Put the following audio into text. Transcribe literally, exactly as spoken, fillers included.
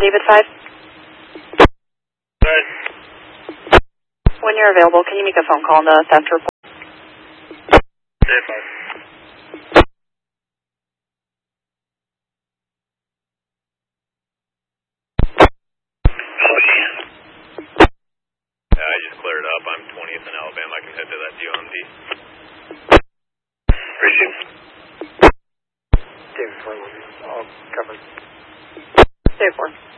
David five. Good. When you're available, can you make a phone call on the theft report? David five. Oh, shit. Yeah, I just cleared up. I'm twentieth in Alabama. I can head to that D O M D. Appreciate it. David four, all covered. David four.